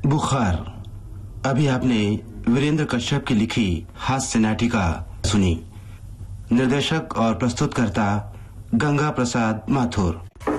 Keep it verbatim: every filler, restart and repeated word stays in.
बुखार। अभी आपने वीरेंद्र कश्यप की लिखी हास्य नाटिका सुनी। निर्देशक और प्रस्तुतकर्ता गंगा प्रसाद माथुर।